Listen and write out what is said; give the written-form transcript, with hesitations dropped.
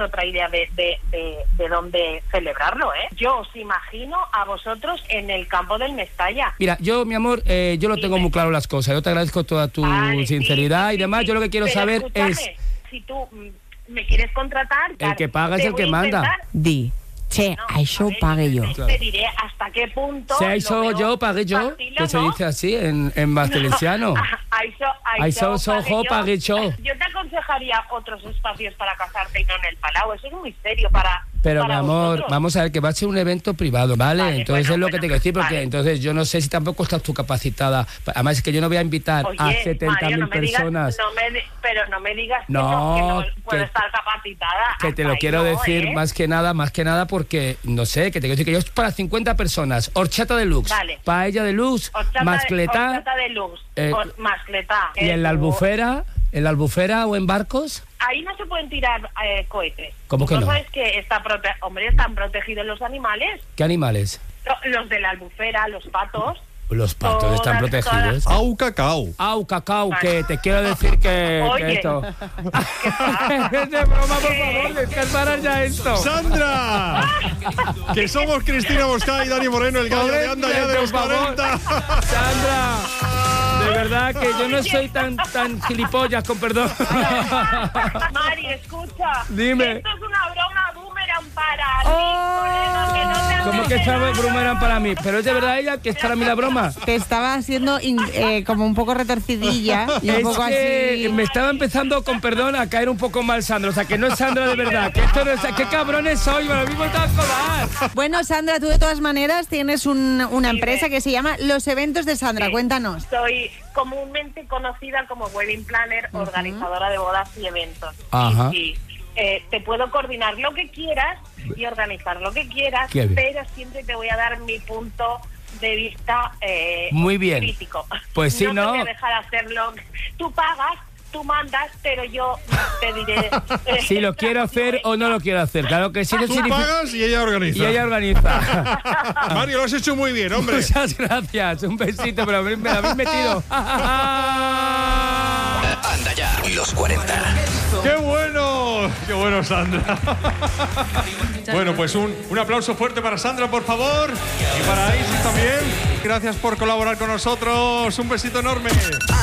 otra idea de dónde celebrarlo, ¿eh? Yo os imagino a vosotros en el campo del Mestalla. Mira, yo, mi amor, yo lo tengo muy claro las cosas. Yo te agradezco toda tu sinceridad y demás. Yo lo que quiero saber es... Si tú me quieres contratar... El que paga es el que manda. Di. Che, això ho pague jo. Te diré hasta qué punto... Si això yo, pagué yo, que se dice así en valenciano. Això jo, pagué yo. Yo te aconsejaría otros espacios para casarte y no en el Palau. Eso es muy serio para... Pero mi amor, vosotros. Vamos a ver que va a ser un evento privado, ¿vale? Entonces es lo que te quiero decir, porque entonces yo no sé si tampoco estás tú capacitada. Además es que yo no voy a invitar a 70.000 personas. Pero no me digas que no puedo estar capacitada. Que te lo quiero decir más que nada porque, no sé, que te quiero decir que yo es para 50 personas. Horchata deluxe, paella deluxe, mascletá. Horchata deluxe, mascletá. ¿Y en la albufera? ¿En la albufera o en barcos? Ahí no se pueden tirar cohetes. ¿Cómo que no? ¿No sabes que están protegidos los animales? ¿Qué animales? Los de la albufera, los patos. Los patos están protegidos. Au cacao. Au cacao, que te quiero decir que esto. Es de broma, por favor, descansarás ya esto. ¡Sandra! Que somos Cristina Bosca y Dani Moreno, el gallo de anda ya de los 40. Sandra, de verdad que yo no soy tan gilipollas, con perdón. Mari, escucha. Dime. Esto es una broma boomerang para mí, que no te ¿Cómo que esta boomerang para mí? ¿Pero es de verdad ella que es para mí la broma? Te estaba haciendo como un poco retorcidilla y un poco que así. me estaba empezando, con perdón, a caer un poco mal Sandra. O sea, que no es Sandra de verdad. Que esto no es... ¿Qué cabrones soy? Me lo mismo te vas a colar. Bueno, Sandra, tú de todas maneras tienes una empresa que se llama Los Eventos de Sandra. Cuéntanos. Soy comúnmente conocida como wedding planner, organizadora de bodas y eventos. Ajá. Y te puedo coordinar lo que quieras y organizar lo que quieras, pero siempre te voy a dar mi punto de vista muy bien crítico. Pues sí, no te voy a dejar hacerlo. Tú pagas, tú mandas, pero yo te diré si lo quiero hacer o no lo quiero hacer. Claro que sí. Tú pagas y ella organiza. Y ella organiza. Mario, lo has hecho muy bien, hombre. Muchas gracias. Un besito, pero me lo habéis metido. Anda ya, los 40. ¡Qué bueno! ¡Qué bueno, Sandra! Bueno, pues un aplauso fuerte para Sandra, por favor. Y para Isis también. Gracias por colaborar con nosotros. Un besito enorme.